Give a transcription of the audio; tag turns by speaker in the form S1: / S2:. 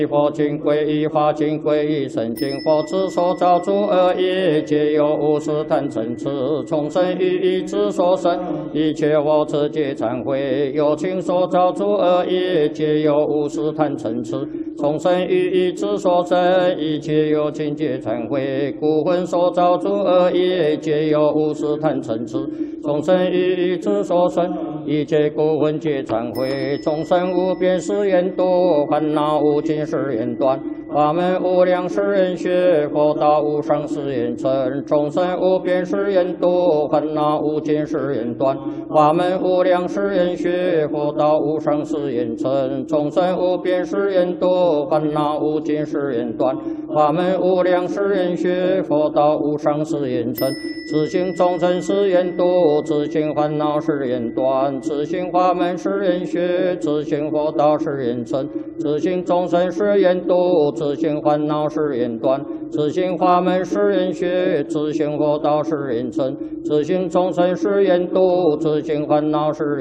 S1: 佛经归依法经归依圣经佛之所造诸恶业，皆由无始贪嗔痴从生于意之所生。一切我自皆忏悔，有情所造诸恶业，皆由无始贪嗔痴从生于意之所生。一切有情皆忏悔，故魂所造诸恶业，皆由无始贪嗔痴从生于意之所生。一切故魂皆忏悔，众生无边誓愿度，烦恼无尽誓愿断，法门无量誓愿学，佛道无上誓愿成。众生无边誓愿度，烦恼无尽誓愿断，法门无量誓愿学，佛道无上誓愿成。众生无边誓愿度，烦恼无尽誓愿断，法门无量誓愿学，佛道无上誓愿成。自性众生誓愿度，自性烦恼誓愿断，自性法门誓愿学，自性佛道誓愿成。自性众生誓愿度，自性烦恼誓愿断，自性法门誓愿学，自性佛道誓愿成。自性众生誓愿度，自性烦恼誓